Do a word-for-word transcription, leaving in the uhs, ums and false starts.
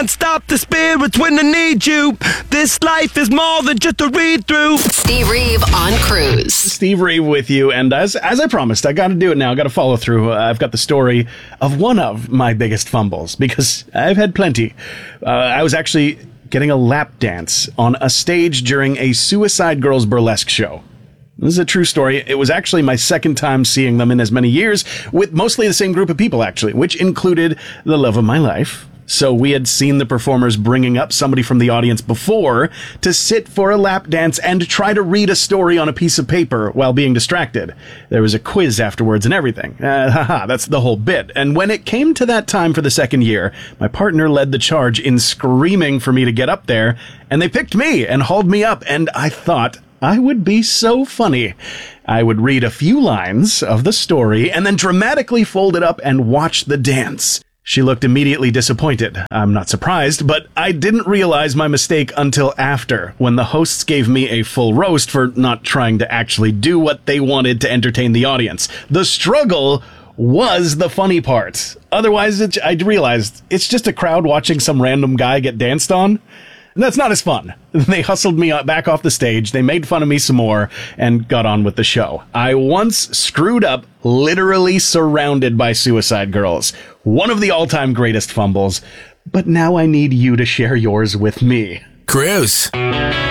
Stop the spirits when I need you. This life is more than just a read-through. Steve Reeve on Cruise. Steve Reeve with you, and as as I promised, I got to do it now. I got to follow through. Uh, I've got the story of one of my biggest fumbles, because I've had plenty. Uh, I was actually getting a lap dance on a stage during a Suicide Girls burlesque show. This is a true story. It was actually my second time seeing them in as many years, with mostly the same group of people, actually, which included the love of my life. So we had seen the performers bringing up somebody from the audience before to sit for a lap dance and try to read a story on a piece of paper while being distracted. There was a quiz afterwards and everything. Uh, haha, that's the whole bit. And when it came to that time for the second year, my partner led the charge in screaming for me to get up there, and they picked me and hauled me up, and I thought I would be so funny. I would read a few lines of the story and then dramatically fold it up and watch the dance. She looked immediately disappointed. I'm not surprised, but I didn't realize my mistake until after, when the hosts gave me a full roast for not trying to actually do what they wanted to entertain the audience. The struggle was the funny part. Otherwise, it, I realized it's just a crowd watching some random guy get danced on. And that's not as fun. They hustled me back off the stage, they made fun of me some more, and got on with the show. I once screwed up, literally surrounded by Suicide Girls. One of the all-time greatest fumbles. But now I need you to share yours with me. Cruise.